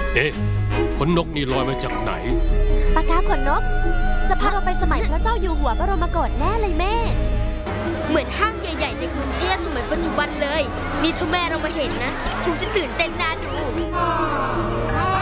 เอ๊ะขนนกนี่ลอยมาจากไหนปากกาขนนกจะพาเราไปสมัยพระเจ้าอยู่หัวบรมโกศแน่เลยแม่เหมือนห้างใหญ่ๆในกรุงเทพสมัยปัจจุบันเลยนี่ถ้าแม่เรามาเห็นนะคงจะตื่นเต้นน่าดู